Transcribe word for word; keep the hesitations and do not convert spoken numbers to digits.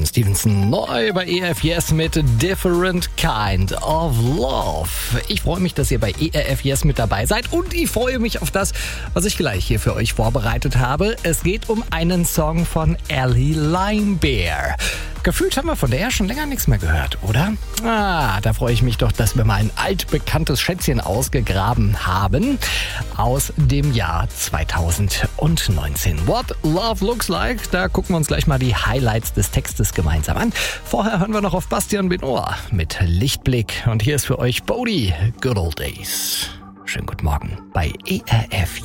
Bryan Stevenson neu bei E F Yes mit Different Kind of Love. Ich freue mich, dass ihr bei E F Yes mit dabei seid und ich freue mich auf das, was ich gleich hier für euch vorbereitet habe. Es geht um einen Song von Ellie Limebear. Gefühlt haben wir von der ja schon länger nichts mehr gehört, oder? Ah, da freue ich mich doch, dass wir mal ein altbekanntes Schätzchen ausgegraben haben aus dem Jahr zweitausendneunzehn. What Love Looks Like, da gucken wir uns gleich mal die Highlights des Textes gemeinsam an. Vorher hören wir noch auf Bastian Benoit mit Lichtblick und hier ist für euch Bodie, Good Old Days. Schönen guten Morgen bei E R F